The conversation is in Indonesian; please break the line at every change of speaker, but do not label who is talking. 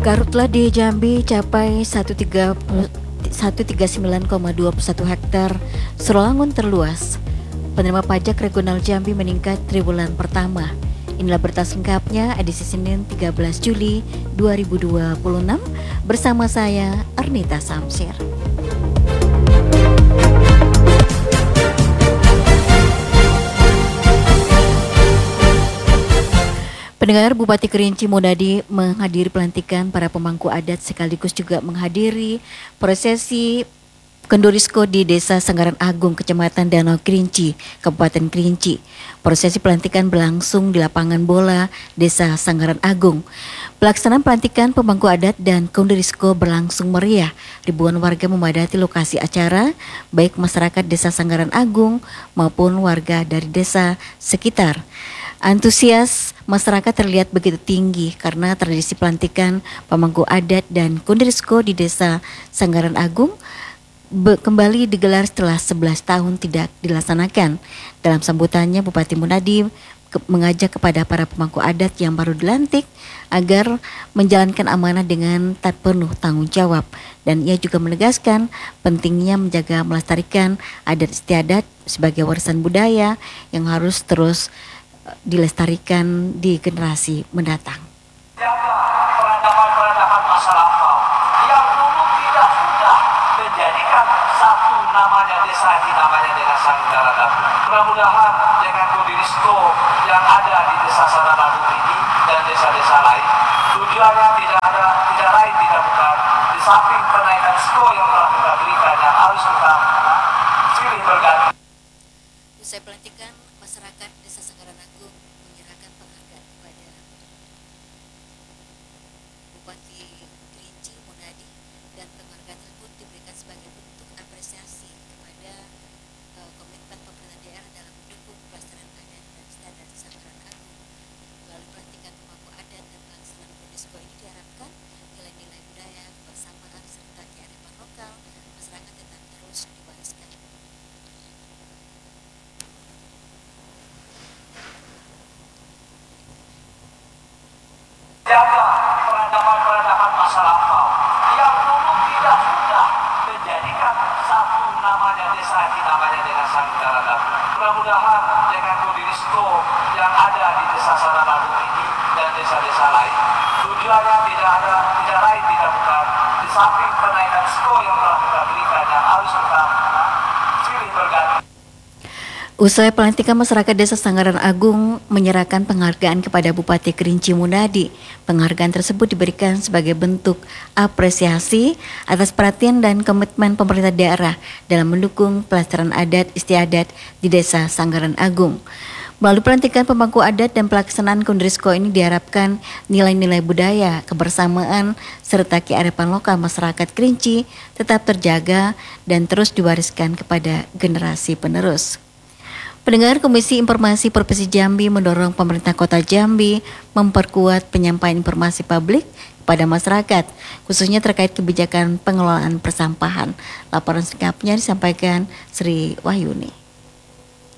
Karhutla di Jambi capai 139,21 hektar Serolangun terluas. Penerima pajak regional Jambi meningkat triwulan pertama. Inilah berita lengkapnya edisi Senin 13 Juli 2026 bersama saya Arnita Samsir. Pendengar, Bupati Kerinci Monadi menghadiri pelantikan para pemangku adat sekaligus juga menghadiri prosesi Kendurisko di Desa Sanggaran Agung, Kecamatan Danau Kerinci, Kabupaten Kerinci. Prosesi pelantikan berlangsung di lapangan bola Desa Sanggaran Agung. Pelaksanaan pelantikan pemangku adat dan Kendurisko berlangsung meriah. Ribuan warga memadati lokasi acara, baik masyarakat Desa Sanggaran Agung maupun warga dari desa sekitar. Antusias masyarakat terlihat begitu tinggi karena tradisi pelantikan pemangku adat dan Kendurisko di Desa Sanggaran Agung kembali digelar setelah 11 tahun tidak dilaksanakan. Dalam sambutannya, Bupati Monadi mengajak kepada para pemangku adat yang baru dilantik agar menjalankan amanah dengan tak penuh tanggung jawab. Dan ia juga menegaskan pentingnya menjaga melestarikan adat istiadat sebagai warisan budaya yang harus terus dilestarikan di generasi mendatang.
Jaga peradaban-peradaban masa lampau yang dulu tidak mudah menjadikan satu namanya desa ini namanya Desa Sanggaran Agung. Mudah-mudahan dengan Kendurisko yang ada di Desa Sanggaran Agung ini dan desa-desa lain, tujuannya tidak lain tidak bukan di samping kenaikan SKO yang telah kita berikan yang harus kita silih berganti.
Usai pelantikan, masyarakat Desa Sanggaran Agung menyerahkan penghargaan kepada Bupati Kerinci Monadi, dan penghargaan tersebut diberikan sebagai bentuk apresiasi kepada komitmen pemerintah daerah dalam mendukung pelestarian adat dan istiadat Sanggaran Agung. Melalui pelantikan pemangku adat dan pelaksanaan Kendurisko ini diharapkan nilai-nilai budaya, kebersamaan serta kearifan lokal masyarakat tetap terus diwariskan.
Jaga peradaban-peradaban masa lampau yang dulu tidak mudah menjadikan satu namanya desa ini namanya Desa Sanggaran Agung. Mudah-mudahan dengan Kendurisko yang ada di Desa Sanggaran Agung ini dan desa-desa lain, tujuannya tidak lain tidak bukan di samping kenaikan SKO yang telah kita berikan yang harus kita silih berganti.
Usai pelantikan, masyarakat Desa Sanggaran Agung menyerahkan penghargaan kepada Bupati Kerinci Monadi. Penghargaan tersebut diberikan sebagai bentuk apresiasi atas perhatian dan komitmen pemerintah daerah dalam mendukung pelestarian adat istiadat di Desa Sanggaran Agung. Melalui pelantikan pemangku adat dan pelaksanaan Kendurisko ini diharapkan nilai-nilai budaya, kebersamaan, serta kearifan lokal masyarakat Kerinci tetap terjaga dan terus diwariskan kepada generasi penerus. Pendengar, Komisi Informasi Provinsi Jambi mendorong pemerintah Kota Jambi memperkuat penyampaian informasi publik kepada masyarakat, khususnya terkait kebijakan pengelolaan persampahan. Laporan selengkapnya disampaikan Sri Wahyuni.